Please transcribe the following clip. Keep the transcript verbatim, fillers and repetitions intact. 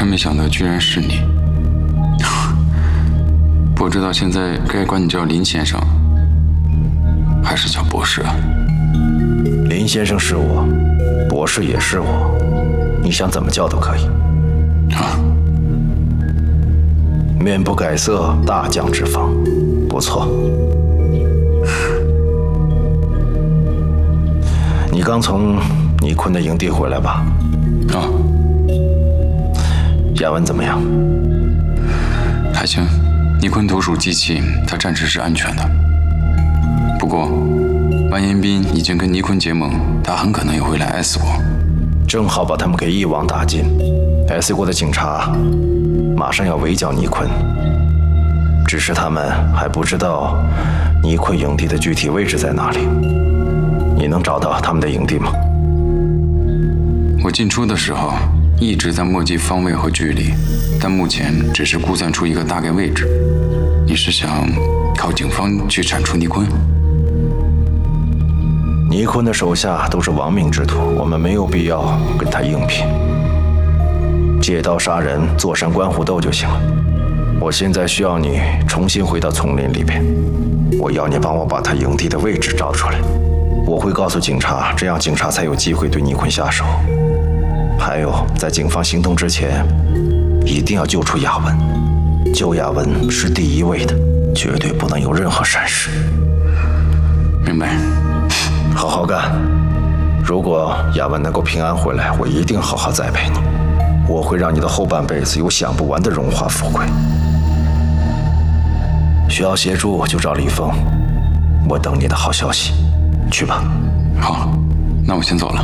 真没想到居然是你。不知道现在该管你叫林先生，还是叫博士啊？ 林先生是我，博士也是我，你想怎么叫都可以。 啊， 面不改色，大将之风，不错。你刚从倪坤的营地回来吧？ 啊， 雅文怎么样？ 还行，倪坤投鼠忌器，他暂时是安全的。不过，完颜斌已经跟倪坤结盟，他很可能也会来 S 国。 正好把他们给一网打尽。S 国的警察马上要围剿倪坤，只是他们还不知道倪坤营地的具体位置在哪里。你能找到他们的营地吗？ 我进出的时候一直在墨迹方位和距离，但目前只是估算出一个大概位置。你是想靠警方去铲除倪坤？ 倪坤的手下都是亡命之徒，我们没有必要跟他硬拼，借刀杀人，坐山观虎斗就行了。我现在需要你重新回到丛林里边，我要你帮我把他营地的位置找出来。我会告诉警察，这样警察才有机会对倪坤下手。还有，在警方行动之前，一定要救出雅文，救雅文是第一位的，绝对不能有任何闪失。 明白。 好好干。如果雅文能够平安回来，我一定好好栽培你。我会让你的后半辈子有享不完的荣华富贵。需要协助就找李峰，我等你的好消息。去吧。 好，那我先走了。